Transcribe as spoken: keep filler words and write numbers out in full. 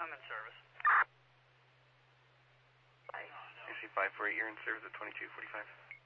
I'm in service. A C five four eight, you're in service at twenty-two forty-five.